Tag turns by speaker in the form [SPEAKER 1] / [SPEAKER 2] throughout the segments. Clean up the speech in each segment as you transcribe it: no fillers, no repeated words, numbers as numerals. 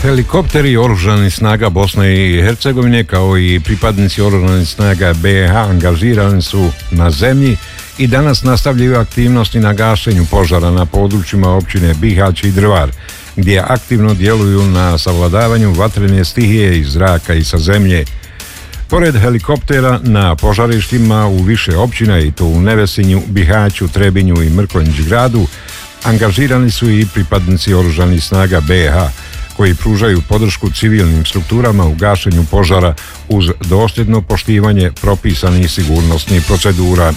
[SPEAKER 1] Helikopteri oružanih snaga Bosne i Hercegovine kao i pripadnici oružanih snaga BiH angažirani su na zemlji i danas nastavljaju aktivnosti na gašenju požara na područjima općine Bihać i Drvar, gdje aktivno djeluju na savladavanju vatrene stihije iz zraka i sa zemlje. Pored helikoptera na požarištima u više općina, i to u Nevesinju, Bihaću, Trebinju i Mrkonjić gradu, angažirani su i pripadnici oružanih snaga BiH, koji pružaju podršku civilnim strukturama u gašenju požara uz dosljedno poštivanje propisanih sigurnosnih procedura.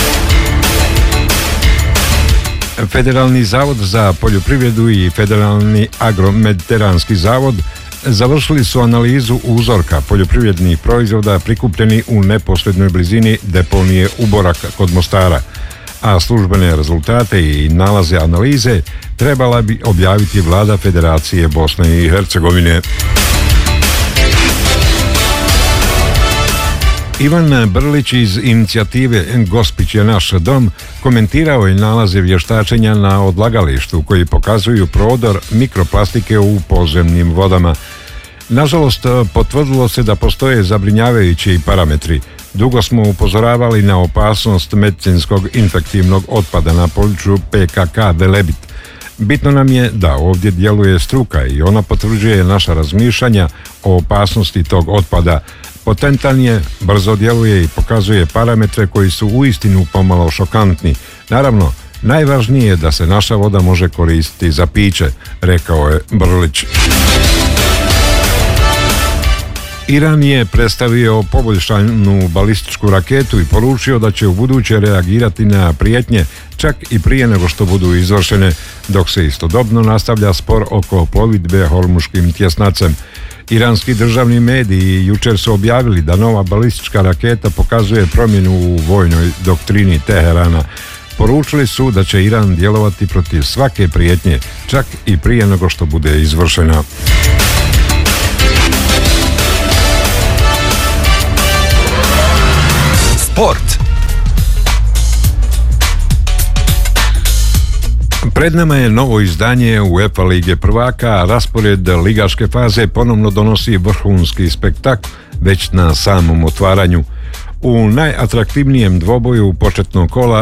[SPEAKER 1] Federalni zavod za poljoprivredu i Federalni agromediteranski zavod završili su analizu uzorka poljoprivrednih proizvoda prikupljeni u neposrednoj blizini deponije Uborak kod Mostara, a službene rezultate i nalaze analize trebala bi objaviti Vlada Federacije Bosne i Hercegovine. Ivan Brlić iz inicijative Gospić je naš dom komentirao je nalaze vještačenja na odlagalištu koji pokazuju prodor mikroplastike u podzemnim vodama. Nažalost, potvrdilo se da postoje zabrinjavajući parametri. Dugo smo upozoravali na opasnost medicinskog infektivnog otpada na području PKK Velebit. Bitno nam je da ovdje djeluje struka i ona potvrđuje naša razmišljanja o opasnosti tog otpada. Potentan je, brzo djeluje i pokazuje parametre koji su uistinu pomalo šokantni. Naravno, najvažnije je da se naša voda može koristiti za piće, rekao je Brlić. Iran je predstavio poboljšanu balističku raketu i poručio da će ubuduće reagirati na prijetnje čak i prije nego što budu izvršene, dok se istodobno nastavlja spor oko plovidbe Hormuškim tjesnacem. Iranski državni mediji jučer su objavili da nova balistička raketa pokazuje promjenu u vojnoj doktrini Teherana. Poručili su da će Iran djelovati protiv svake prijetnje, čak i prije nego što bude izvršena.
[SPEAKER 2] Sport.
[SPEAKER 1] Pred nama je novo izdanje UEFA Lige prvaka, a raspored ligaške faze ponovno donosi vrhunski spektakl već na samom otvaranju. U najatraktivnijem dvoboju početnog kola